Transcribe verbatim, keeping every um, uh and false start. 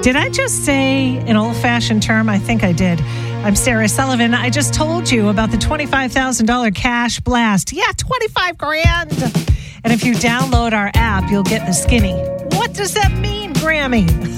Did I just say an old-fashioned term? I think I did. I'm Sarah Sullivan. I just told you about the twenty-five thousand dollars cash blast. Yeah, twenty-five grand. And if you download our app, you'll get the skinny. What does that mean, Grammy?